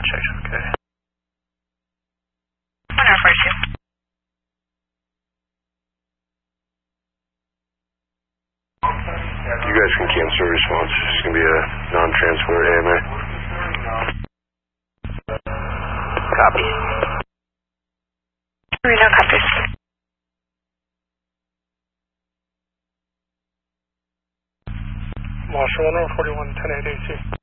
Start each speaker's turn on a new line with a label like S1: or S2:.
S1: checks, okay.
S2: 1042.
S3: You guys can cancel a response. It's going to be a non-transport AMA.
S1: Copy.
S2: Reno copies.
S1: Marshall 141, 10-8 AC.